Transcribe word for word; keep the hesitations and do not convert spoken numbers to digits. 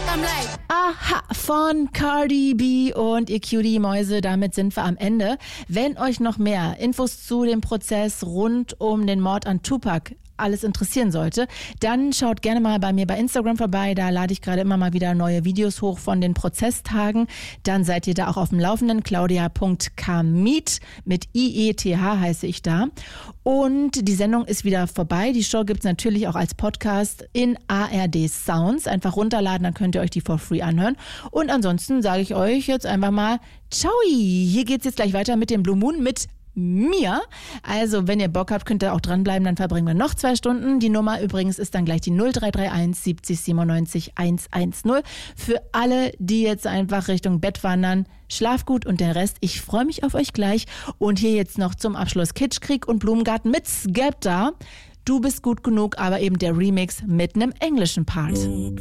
Aha, von Cardi B und ihr Cutie-Mäuse, damit sind wir am Ende. Wenn euch noch mehr Infos zu dem Prozess rund um den Mord an Tupac alles interessieren sollte, dann schaut gerne mal bei mir bei Instagram vorbei. Da lade ich gerade immer mal wieder neue Videos hoch von den Prozesstagen. Dann seid ihr da auch auf dem Laufenden. claudia punkt kamit mit I E T H heiße ich da. Und die Sendung ist wieder vorbei. Die Show gibt's natürlich auch als Podcast in A R D Sounds. Einfach runterladen, dann könnt ihr euch die for free anhören. Und ansonsten sage ich euch jetzt einfach mal Ciao. Hier geht's jetzt gleich weiter mit dem Blue Moon mit mir. Also, wenn ihr Bock habt, könnt ihr auch dranbleiben, dann verbringen wir noch zwei Stunden. Die Nummer übrigens ist dann gleich die null drei drei eins siebzig siebenundneunzig hundertzehn. Für alle, die jetzt einfach Richtung Bett wandern, schlaf gut und den Rest, ich freue mich auf euch gleich. Und hier jetzt noch zum Abschluss Kitschkrieg und Blumengarten mit Skepta. Du bist gut genug, aber eben der Remix mit einem englischen Part.